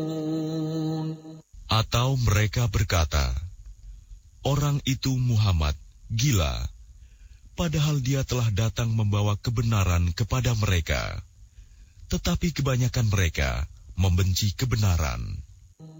Atau mereka berkata, orang itu Muhammad gila, padahal dia telah datang membawa kebenaran kepada mereka. Tetapi kebanyakan mereka membenci kebenaran.